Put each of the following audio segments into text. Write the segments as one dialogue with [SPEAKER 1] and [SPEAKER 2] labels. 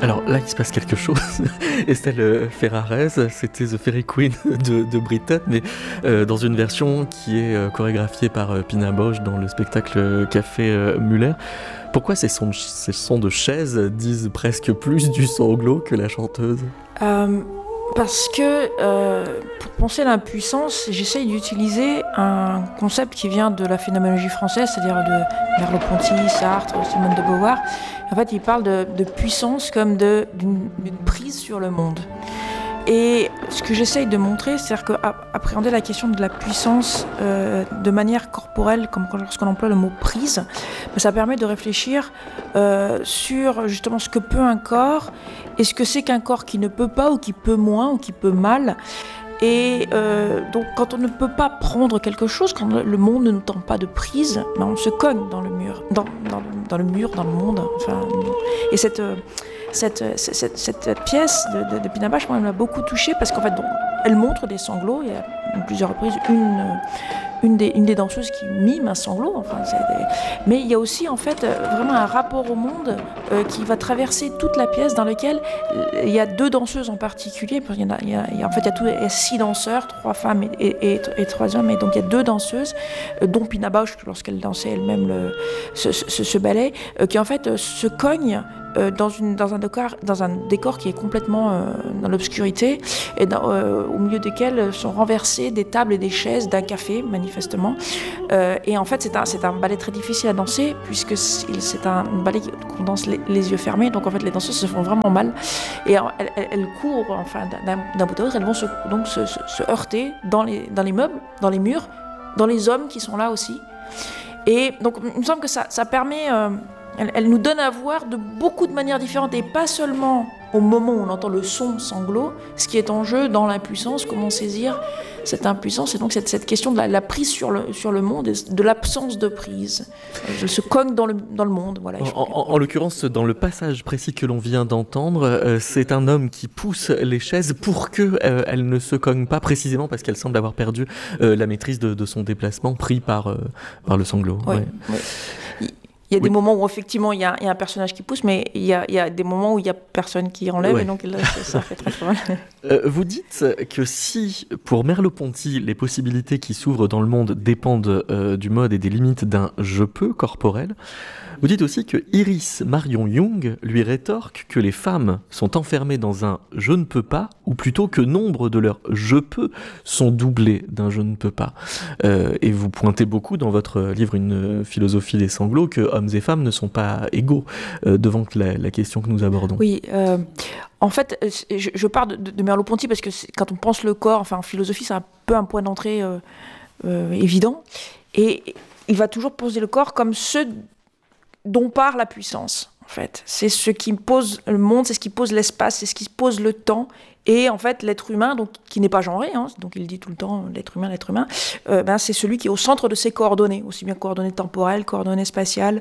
[SPEAKER 1] Alors là, il se passe quelque chose. Estelle Ferrarez, c'était The Fairy Queen de Britten, mais dans une version qui est chorégraphiée par Pina Bausch dans le spectacle Café Muller. Pourquoi ces sons de chaises disent presque plus du sanglot que la chanteuse ?
[SPEAKER 2] Parce que pour penser l'impuissance, j'essaye d'utiliser un concept qui vient de la phénoménologie française, c'est-à-dire de Merleau-Ponty, Sartre, Simone de Beauvoir. En fait, il parle de puissance comme d'une prise sur le monde. Et ce que j'essaye de montrer, c'est-à-dire qu'appréhender la question de la puissance de manière corporelle, comme lorsqu'on emploie le mot prise, ça permet de réfléchir sur justement ce que peut un corps et ce que c'est qu'un corps qui ne peut pas ou qui peut moins ou qui peut mal. Et donc quand on ne peut pas prendre quelque chose, quand le monde ne nous tend pas de prise, on se cogne dans le mur, dans le monde. Enfin, et cette pièce de Pina Bausch, moi, elle m'a beaucoup touchée parce qu'en fait, elle montre des sanglots. Il y a plusieurs reprises une des danseuses qui mime un sanglot. Enfin, mais il y a aussi en fait vraiment un rapport au monde qui va traverser toute la pièce, dans lequel il y a deux danseuses en particulier. Il y a 6 danseurs, 3 femmes et 3 hommes. Et donc il y a 2 danseuses, dont Pina Bausch, lorsqu'elle dansait elle-même ce ballet, qui en fait se cognent dans un décor qui est complètement dans l'obscurité et au milieu desquels sont renversées des tables et des chaises d'un café, manifestement. Et en fait, c'est un ballet très difficile à danser puisque c'est un ballet qu'on danse les yeux fermés. Donc en fait, les danseuses se font vraiment mal et elles courent enfin d'un bout à l'autre. Elles vont se heurter dans les meubles, dans les murs, dans les hommes qui sont là aussi. Et donc il me semble que ça permet... Elle nous donne à voir de beaucoup de manières différentes et pas seulement au moment où on entend le son sanglot, ce qui est en jeu dans l'impuissance, comment saisir cette impuissance et donc cette question de la prise sur le monde et de l'absence de prise. Je se cogne dans le monde. Voilà,
[SPEAKER 1] en l'occurrence, dans le passage précis que l'on vient d'entendre, c'est un homme qui pousse les chaises pour qu'elles ne se cognent pas, précisément parce qu'elle semble avoir perdu la maîtrise de son déplacement pris par le sanglot.
[SPEAKER 2] Oui,
[SPEAKER 1] ouais.
[SPEAKER 2] Oui. Il y a des moments où effectivement il y a un personnage qui pousse, mais il y a des moments où il n'y a personne qui enlève, et donc ça fait très mal.
[SPEAKER 1] Vous dites que si, pour Merleau-Ponty, les possibilités qui s'ouvrent dans le monde dépendent du mode et des limites d'un « je peux » corporel, vous dites aussi que Iris Marion Young lui rétorque que les femmes sont enfermées dans un « je ne peux pas », ou plutôt que nombre de leurs « je peux » sont doublés d'un « je ne peux pas ». Et vous pointez beaucoup dans votre livre Une philosophie des sanglots que hommes et femmes ne sont pas égaux devant la question que nous abordons.
[SPEAKER 2] Oui, en fait, je pars de Merleau-Ponty parce que quand on pense le corps, enfin en philosophie, c'est un peu un point d'entrée évident. Et il va toujours poser le corps comme ce dont part la puissance. En fait, c'est ce qui pose le monde, c'est ce qui pose l'espace, c'est ce qui pose le temps. Et en fait, l'être humain, donc, qui n'est pas genré, donc il dit tout le temps l'être humain, c'est celui qui est au centre de ses coordonnées, aussi bien coordonnées temporelles, coordonnées spatiales.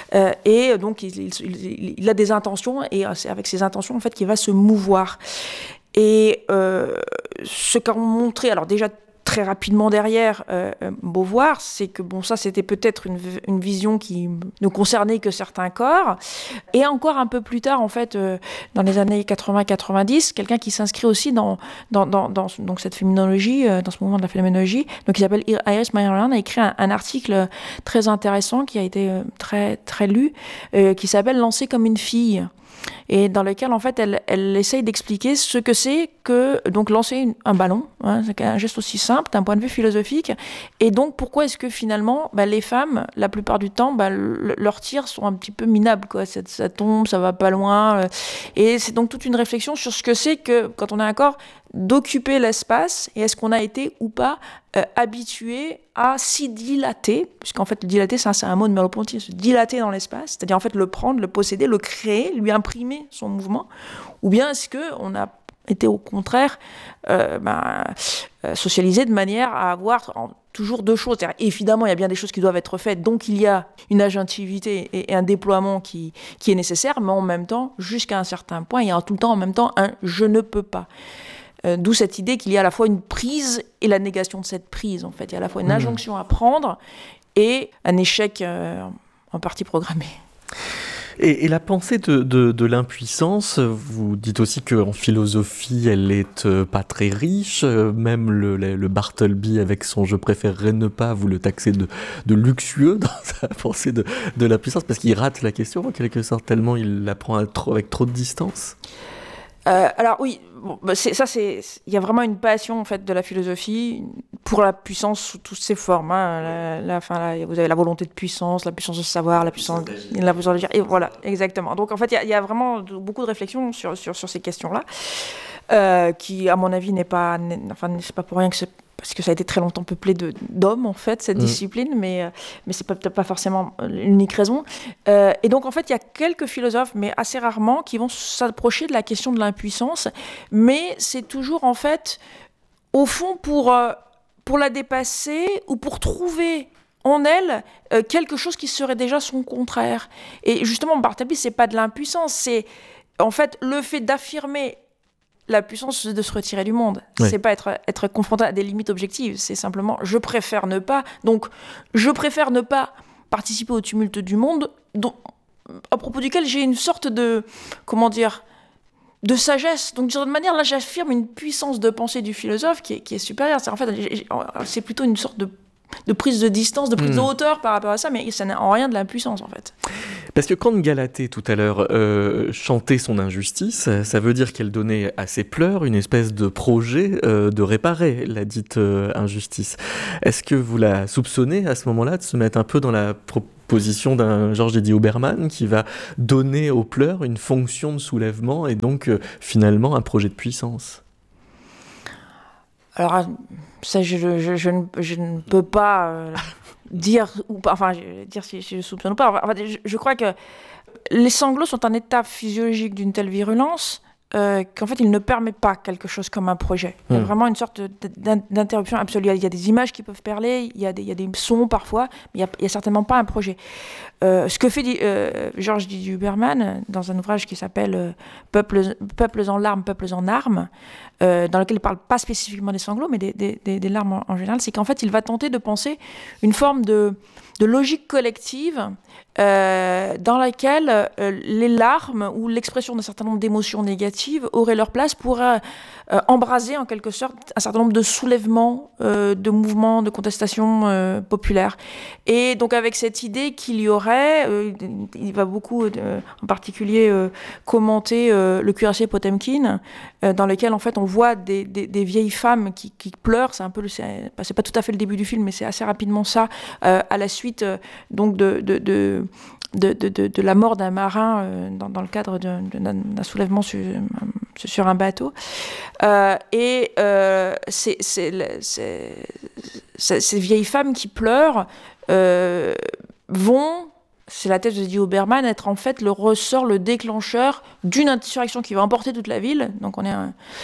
[SPEAKER 2] Et donc, il a des intentions, et c'est avec ces intentions, en fait, qu'il va se mouvoir. Et ce qu'a montré, alors déjà, très rapidement derrière Beauvoir, c'est que ça c'était peut-être une vision qui ne concernait que certains corps. Et encore un peu plus tard, en fait, dans les années 80-90, quelqu'un qui s'inscrit aussi dans donc cette féminologie, dans ce mouvement de la phénoménologie, donc il s'appelle Iris Marion, a écrit un article très intéressant qui a été très, très lu, qui s'appelle « Lancer comme une fille ». Et dans lequel en fait elle essaye d'expliquer ce que c'est que donc lancer un ballon, c'est un geste aussi simple d'un point de vue philosophique, et donc pourquoi est-ce que finalement les femmes la plupart du temps leurs tirs sont un petit peu minables, quoi. Ça tombe, ça va pas loin, et c'est donc toute une réflexion sur ce que c'est que quand on a un corps d'occuper l'espace, et est-ce qu'on a été ou pas habitué à s'y dilater, puisqu'en fait le dilater c'est un mot de Merleau-Ponty, se dilater dans l'espace, c'est-à-dire en fait le prendre, le posséder, le créer, lui imprimer son mouvement, ou bien est-ce qu'on a été au contraire socialisé de manière à avoir toujours deux choses. C'est-à-dire, évidemment, il y a bien des choses qui doivent être faites, donc il y a une agentivité et un déploiement qui est nécessaire, mais en même temps, jusqu'à un certain point, il y a tout le temps en même temps un « je ne peux pas ». D'où cette idée qu'il y a à la fois une prise et la négation de cette prise, en fait. Il y a à la fois une injonction à prendre et un échec en partie programmé.
[SPEAKER 1] Et la pensée de l'impuissance, vous dites aussi qu'en philosophie, elle est pas très riche. Même le Bartleby, avec son «je préférerais ne pas», vous le taxez de luxueux dans sa pensée de l'impuissance, parce qu'il rate la question en quelque sorte, tellement il la prend avec trop de distance.
[SPEAKER 2] Alors oui, bon, bah, il y a vraiment une passion en fait de la philosophie pour la puissance sous toutes ses formes. Hein. Vous avez la volonté de puissance, la puissance de savoir, la puissance de dire, et voilà, exactement. Donc en fait, il y a vraiment beaucoup de réflexions sur ces questions-là, qui, à mon avis, c'est pas pour rien que parce que ça a été très longtemps peuplé d'hommes, en fait, cette discipline, mais c'est peut-être pas forcément l'unique raison. Et donc, en fait, il y a quelques philosophes, mais assez rarement, qui vont s'approcher de la question de l'impuissance, mais c'est toujours, en fait, au fond, pour la dépasser ou pour trouver en elle quelque chose qui serait déjà son contraire. Et justement, Bartleby, c'est pas de l'impuissance, c'est, en fait, le fait d'affirmer la puissance de se retirer du monde.
[SPEAKER 1] Ouais.
[SPEAKER 2] C'est pas être confronté à des limites objectives, c'est simplement je préfère ne pas. Donc, je préfère ne pas participer au tumulte du monde, à propos duquel j'ai une sorte de, de sagesse. Donc, d'une certaine manière, là, j'affirme une puissance de pensée du philosophe qui est supérieure. En fait, c'est plutôt une sorte de prise de distance, de prise de hauteur par rapport à ça, mais ça n'a en rien de la puissance, en fait.
[SPEAKER 1] Parce que quand Galatée, tout à l'heure, chantait son injustice, ça veut dire qu'elle donnait à ses pleurs une espèce de projet de réparer la dite injustice. Est-ce que vous la soupçonnez à ce moment-là de se mettre un peu dans la position d'un Georges Didier Huberman qui va donner aux pleurs une fonction de soulèvement et donc finalement un projet de puissance?
[SPEAKER 2] Alors, ça, je ne peux pas dire si je soupçonne ou pas. Enfin, je crois que les sanglots sont un état physiologique d'une telle virulence qu'en fait, il ne permet pas quelque chose comme un projet. Il y a vraiment une sorte d'interruption absolue. Il y a des images qui peuvent parler, il y a des sons parfois, mais il n'y a certainement pas un projet. Ce que fait Georges Didier Huberman dans un ouvrage qui s'appelle Peuples en larmes, peuples en armes, dans lequel il ne parle pas spécifiquement des sanglots, mais des larmes en général, c'est qu'en fait, il va tenter de penser une forme de logique collective dans laquelle les larmes ou l'expression d'un certain nombre d'émotions négatives auraient leur place pour embraser en quelque sorte un certain nombre de soulèvements, de mouvements, de contestations populaires. Et donc avec cette idée qu'il y aurait, il va beaucoup en particulier commenter le cuirassier Potemkin, dans lequel en fait on voit des vieilles femmes qui pleurent. C'est un peu c'est pas tout à fait le début du film, mais c'est assez rapidement ça, à la suite donc de la mort d'un marin dans le cadre d'un soulèvement sur un bateau. Ces vieilles femmes qui pleurent vont, c'est la thèse de Didier Huberman, être en fait le ressort, le déclencheur d'une insurrection qui va emporter toute la ville. Donc on est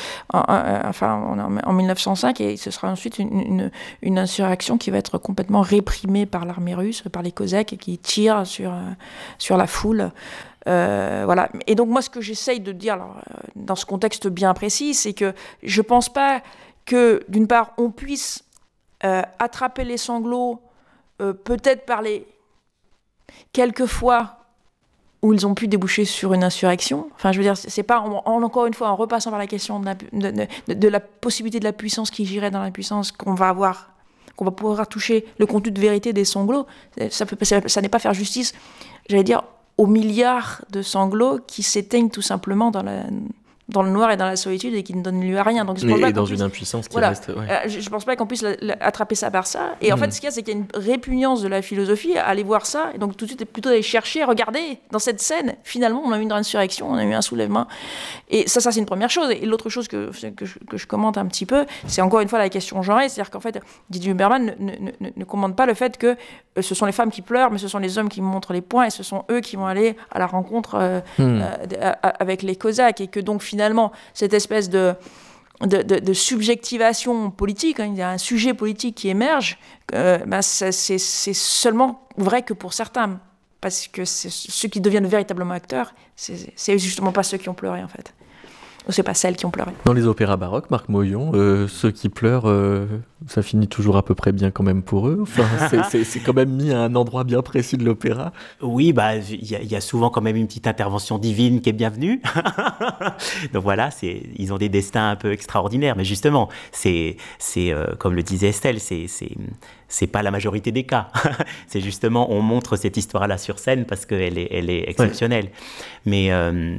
[SPEAKER 2] en 1905 et ce sera ensuite une insurrection qui va être complètement réprimée par l'armée russe, par les Cosaques, et qui tirent sur la foule. Voilà. Et donc moi, ce que j'essaye de dire dans ce contexte bien précis, c'est que je pense pas que, d'une part, on puisse attraper les sanglots peut-être par les quelques fois où ils ont pu déboucher sur une insurrection. Enfin, je veux dire, c'est pas encore une fois en repassant par la question de la possibilité de la puissance qui girait dans l'impuissance qu'on va pouvoir toucher le contenu de vérité des sanglots. Ça n'est pas faire justice, j'allais dire, aux milliards de sanglots qui s'éteignent tout simplement dans le noir et dans la solitude et qui ne donnent lieu à rien. Donc,
[SPEAKER 1] et dans une impuissance qui reste... Ouais.
[SPEAKER 2] Je ne pense pas qu'on puisse attraper ça par ça. Et en fait, ce qu'il y a, c'est qu'il y a une répugnance de la philosophie à aller voir ça. Et donc, tout de suite, plutôt aller chercher, regarder, dans cette scène, finalement, on a eu une insurrection, on a eu un soulèvement. Et ça c'est une première chose. Et l'autre chose que je commente un petit peu, c'est encore une fois la question genrée. C'est-à-dire qu'en fait, Didier Huberman ne commente pas le fait que ce sont les femmes qui pleurent, mais ce sont les hommes qui montrent les poings, et ce sont eux qui vont aller à la rencontre avec les Cosaques. Et que donc, finalement, cette espèce de subjectivation politique, il y a un sujet politique qui émerge, c'est seulement vrai que pour certains, parce que ceux qui deviennent véritablement acteurs, c'est justement pas ceux qui ont pleuré, en fait. c'est pas celles qui ont pleuré.
[SPEAKER 1] Dans les opéras baroques, Marc Moyon, ceux qui pleurent, ça finit toujours à peu près bien quand même pour eux. Enfin, c'est quand même mis à un endroit bien précis de l'opéra.
[SPEAKER 3] Oui, il y a souvent quand même une petite intervention divine qui est bienvenue. Donc voilà, ils ont des destins un peu extraordinaires. Mais justement, c'est comme le disait Estelle, c'est pas la majorité des cas. C'est justement, on montre cette histoire-là sur scène parce qu'elle est exceptionnelle. Mais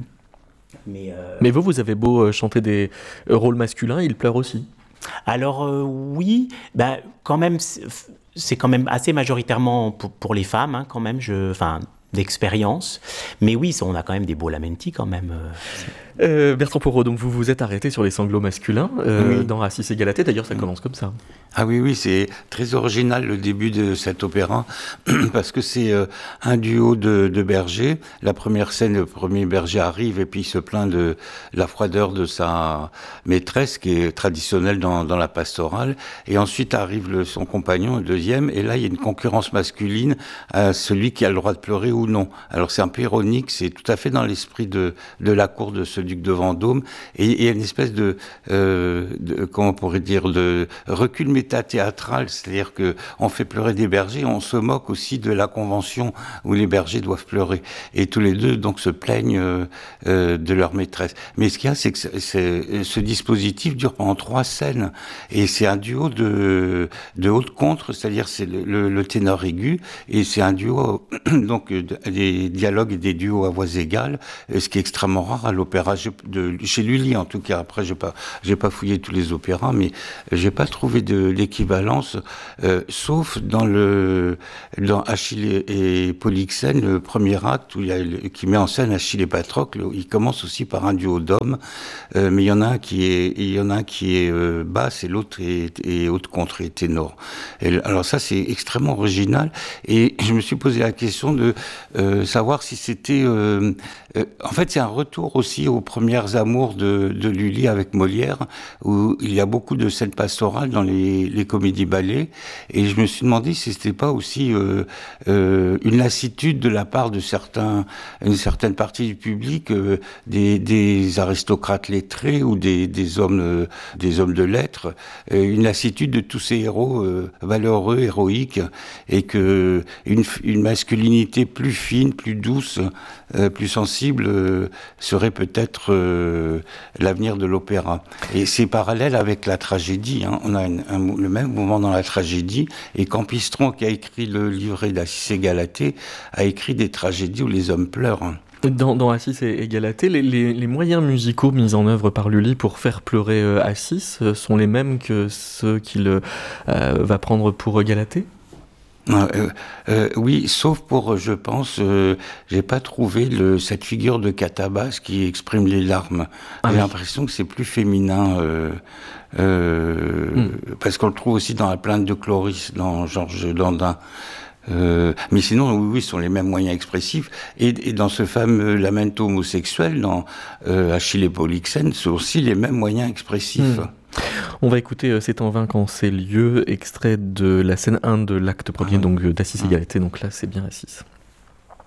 [SPEAKER 1] vous avez beau chanter des rôles masculins, ils pleurent aussi.
[SPEAKER 3] Alors oui, quand même, c'est quand même assez majoritairement pour les femmes, hein, quand même, d'expérience. Mais oui, on a quand même des beaux lamenti quand même.
[SPEAKER 1] Bertrand Porot, donc vous vous êtes arrêté sur les sanglots masculins dans Assis et Galatée. D'ailleurs, ça commence comme ça.
[SPEAKER 4] Ah oui, c'est très original le début de cet opéra, parce que c'est un duo de bergers. La première scène, le premier berger arrive et puis il se plaint de la froideur de sa maîtresse, qui est traditionnelle dans la pastorale. Et ensuite arrive son compagnon, le deuxième, et là il y a une concurrence masculine à celui qui a le droit de pleurer ou non. Alors c'est un peu ironique, c'est tout à fait dans l'esprit de la cour de ce duc de Vendôme, et il y a une espèce de comment on pourrait dire, de recul métathéâtral, c'est-à-dire que on fait pleurer des bergers, on se moque aussi de la convention où les bergers doivent pleurer, et tous les deux donc se plaignent de leur maîtresse. Mais ce qu'il y a, c'est que ce dispositif dure pendant 3 scènes, et c'est un duo de haute contre, c'est-à-dire c'est le ténor aigu, et c'est un duo donc des dialogues et des duos à voix égales, ce qui est extrêmement rare à l'opéra chez Lully en tout cas. Après j'ai pas fouillé tous les opéras, mais j'ai pas trouvé l'équivalence, sauf dans Achille et Polyxène, le premier acte qui met en scène Achille et Patrocle. Il commence aussi par un duo d'hommes, mais il y en a un qui est basse et l'autre est haute contre et ténor. Alors ça c'est extrêmement original, et je me suis posé la question de savoir si c'était en fait c'est un retour aussi aux premières amours de Lully avec Molière, où il y a beaucoup de scènes pastorales dans les comédies-ballets, et je me suis demandé si c'était pas aussi une lassitude de la part de une certaine partie du public, des aristocrates lettrés ou des hommes de lettres, une lassitude de tous ces héros valeureux, héroïques, et que une masculinité plus fine, plus douce, plus sensible serait peut-être l'avenir de l'opéra. Et c'est parallèle avec la tragédie, hein. On a le même mouvement dans la tragédie, et Campistron, qui a écrit le livret d'Assis et Galatée, a écrit des tragédies où les hommes pleurent.
[SPEAKER 1] Dans Assis et Galatée, les moyens musicaux mis en œuvre par Lully pour faire pleurer Assis sont les mêmes que ceux qu'il va prendre pour Galatée ?
[SPEAKER 4] Oui, sauf pour, je pense, j'ai pas trouvé cette figure de Catabas qui exprime les larmes. J'ai l'impression que c'est plus féminin, parce qu'on le trouve aussi dans la plainte de Cloris, dans Georges Dandin. Mais sinon, oui, ce sont les mêmes moyens expressifs. Et dans ce fameux lamento homosexuel, dans Achille et Polyxène, ce sont aussi les mêmes moyens expressifs.
[SPEAKER 1] On va écouter C'est en vain quand c'est lieu, extrait de la scène 1 de l'acte premier, donc d'Assis et Galatée, donc là c'est bien Assis.